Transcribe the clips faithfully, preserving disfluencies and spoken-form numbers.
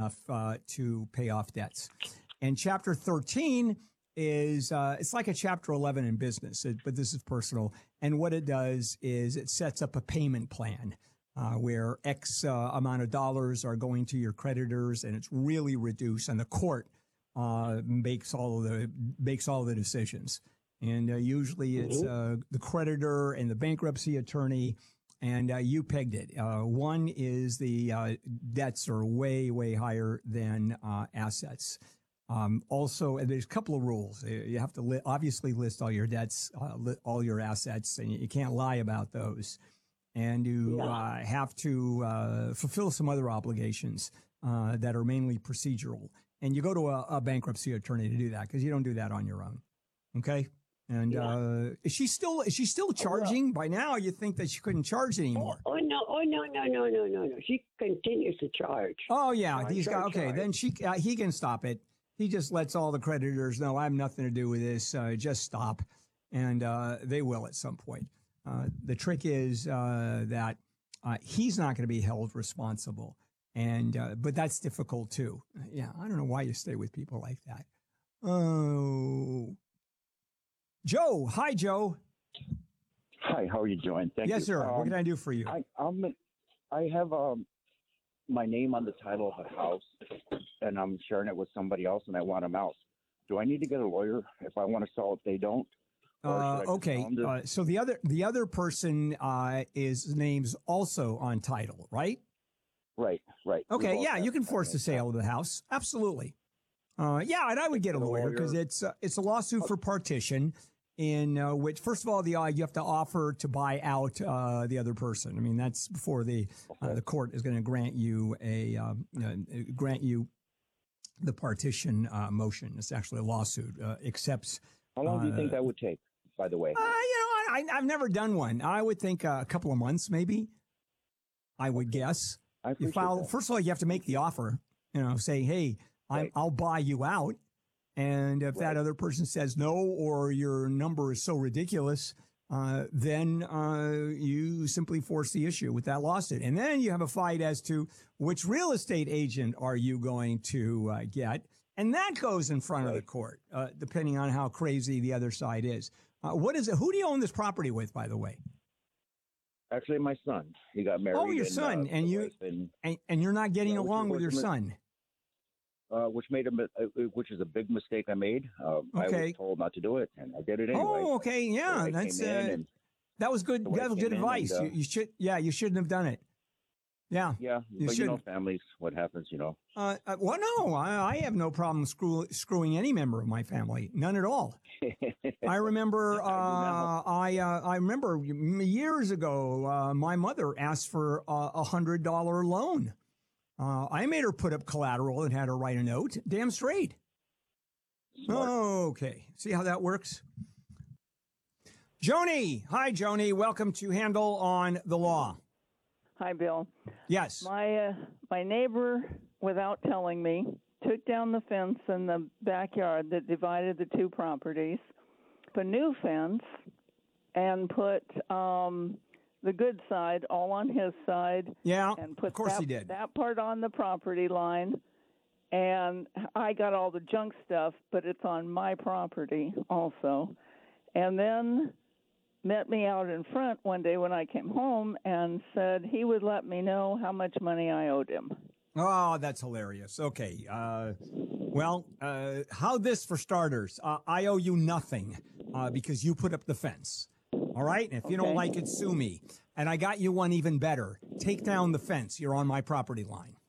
enough uh, to pay off debts. And Chapter thirteen is uh, it's like a Chapter eleven in business, but this is personal. And what it does is it sets up a payment plan uh, where X uh, amount of dollars are going to your creditors, and it's really reduced. And the court uh, makes all of the makes all of the decisions. And uh, usually it's uh, the creditor and the bankruptcy attorney, and uh, you pegged it. Uh, one is the uh, debts are way, way higher than uh, assets. Um, also, there's a couple of rules. You have to li- obviously list all your debts, uh, li- all your assets, and you can't lie about those. And you uh, have to uh, fulfill some other obligations uh, that are mainly procedural. And you go to a, a bankruptcy attorney to do that because you don't do that on your own. Okay? And yeah. uh, is she still is she still charging? By now, you think that she couldn't charge anymore. Oh, oh no! Oh no! No! No! No! No! No! She continues to charge. Oh yeah, charge, he's got okay. Charge. Then she uh, he can stop it. He just lets all the creditors know I have nothing to do with this. Uh, just stop, and uh, they will at some point. Uh, the trick is uh, that uh, he's not going to be held responsible, and uh, but that's difficult too. Yeah, I don't know why you stay with people like that. Oh. Joe. Hi, Joe. Hi, how are you doing? Thank yes, you. sir. Um, what can I do for you? I, I'm, I have um, my name on the title of a house, and I'm sharing it with somebody else, and I want them out. Do I need to get a lawyer if I want to sell it? They don't. Uh, okay. Uh, so the other the other person uh, is name's also on title, right? Right. Right. Okay. Yeah, you can force the sale of the house. Absolutely. Uh, yeah, and I would get a lawyer because it's uh, it's a lawsuit for partition. In uh, which, first of all, the uh, you have to offer to buy out uh, the other person. I mean, that's before the uh, the court is going to grant you a um, uh, grant you the partition uh, motion. It's actually a lawsuit. Uh, accepts. How long do you think that would take? By the way, uh, you know, I, I've never done one. I would think uh, a couple of months, maybe. I would guess. I you file. that. First of all, you have to make the offer. You know, say, hey, right. I, I'll buy you out. And if right. that other person says no, or your number is so ridiculous, uh, then uh, you simply force the issue with that lawsuit. And then you have a fight as to which real estate agent are you going to uh, get. And that goes in front right. of the court, uh, depending on how crazy the other side is. Uh, what is it? Who do you own this property with, by the way? Actually, my son. He got married. Oh, your and, son. Uh, and you been, and, and you're not getting yeah, along with your son. Uh, which made a, uh, which is a big mistake I made. Uh, okay. I was told not to do it, and I did it anyway. Oh, okay, yeah, so that's uh, that was good. That was good advice. And, uh, you, you should, yeah, you shouldn't have done it. Yeah, yeah, you but shouldn't. You know, families, what happens, you know. Uh, uh well, no, I, I have no problem screw, screwing any member of my family, none at all. I remember, uh, I uh, I remember years ago, uh, my mother asked for uh, a hundred dollar loan. Uh, I made her put up collateral and had her write a note. Damn straight. Smart. Okay. See how that works? Joni. Hi, Joni. Welcome to Handle on the Law. Hi, Bill. Yes. My uh, my neighbor, without telling me, took down the fence in the backyard that divided the two properties, put a new fence, and put... Um, the good side all on his side. Yeah, and put of course that, he did. that part on the property line. And I got all the junk stuff, but it's on my property also. And then met me out in front one day when I came home and said he would let me know how much money I owed him. Oh, that's hilarious. Okay. Uh, well, uh, how this for starters? Uh, I owe you nothing uh, because you put up the fence. All right. And if you okay. don't like it, sue me. And I got you one even better. Take down the fence. You're on my property line.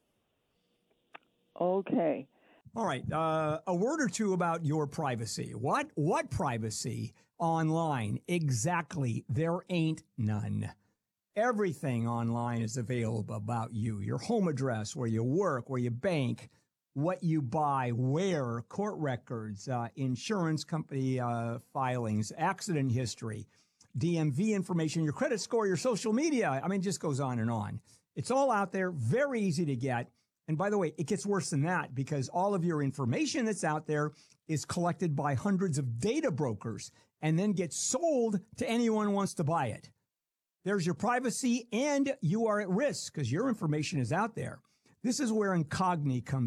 Okay. All right. Uh, a word or two about your privacy. What, what privacy online? Exactly. There ain't none. Everything online is available about you. Your home address, where you work, where you bank, what you buy, where, court records, uh, insurance company, uh, filings, accident history, D M V information, your credit score, your social media. I mean, it just goes on and on. It's all out there, very easy to get. And by the way, it gets worse than that because all of your information that's out there is collected by hundreds of data brokers and then gets sold to anyone who wants to buy it. There's your privacy and you are at risk because your information is out there. This is where Incogni comes